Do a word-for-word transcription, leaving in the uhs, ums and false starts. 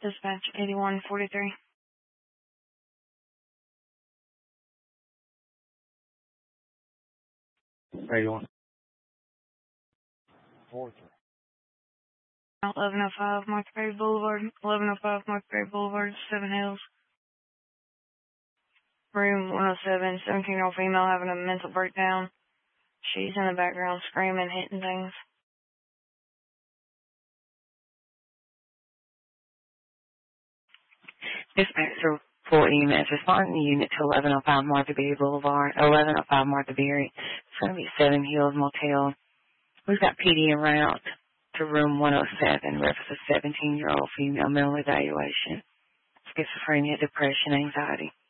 Dispatch eighty-one forty-three. eighty-one forty-three. eleven oh five Martha Perry Boulevard, eleven oh five Martha Perry Boulevard, Seven Hills. Room one oh seven, seventeen-year-old female having a mental breakdown. She's in the background screaming, hitting things. Dispatch report E M S. Responding to unit to eleven oh five Martha Berry Boulevard, eleven oh five Martha Berry. It's going to be Seven Hills Motel. We've got P D en route to room one oh seven. Reference a seventeen-year-old female mental evaluation. Schizophrenia, depression, anxiety.